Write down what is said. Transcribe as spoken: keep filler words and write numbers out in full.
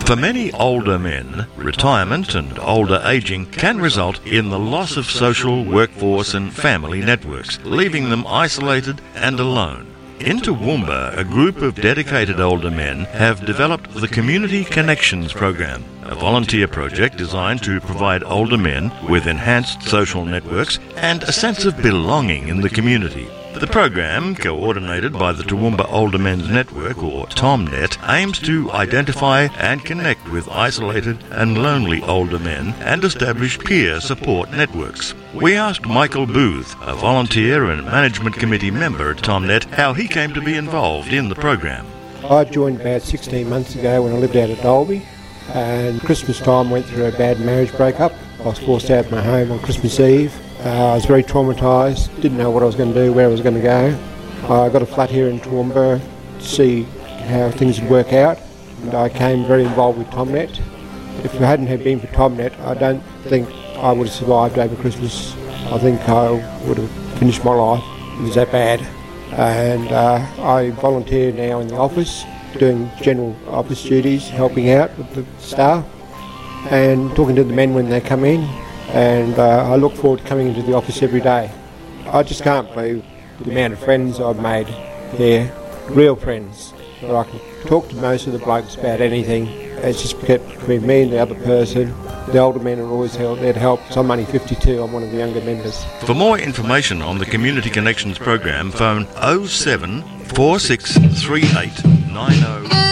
For many older men, retirement and older ageing can result in the loss of social, workforce and family networks, leaving them isolated and alone. In Toowoomba, a group of dedicated older men have developed the Community Connections program, a volunteer project designed to provide older men with enhanced social networks and a sense of belonging in the community. The program, coordinated by the Toowoomba Older Men's Network, or TOMNet, aims to identify and connect with isolated and lonely older men and establish peer support networks. We asked Michael Booth, a volunteer and management committee member at TOMNet, how he came to be involved in the program. I joined about sixteen months ago when I lived out at Dalby, and Christmas time went through a bad marriage breakup. I was forced out of my home on Christmas Eve. Uh, I was very traumatised, didn't know what I was going to do, where I was going to go. I got a flat here in Toowoomba to see how things would work out, and I came very involved with TOMNet. If it hadn't have been for TOMNet, I don't think I would have survived over Christmas. I think I would have finished my life. It was that bad. And uh, I volunteer now in the office, doing general office duties, helping out with the staff and talking to the men when they come in. And uh, I look forward to coming into the office every day. I just can't believe the amount of friends I've made here, real friends, where I can talk to most of the blokes about anything. It's just kept between me and the other person. The older men are always there to help. So I'm only fifty-two, I'm one of the younger members. For more information on the Community Connections program, phone oh seven four six three eight nine oh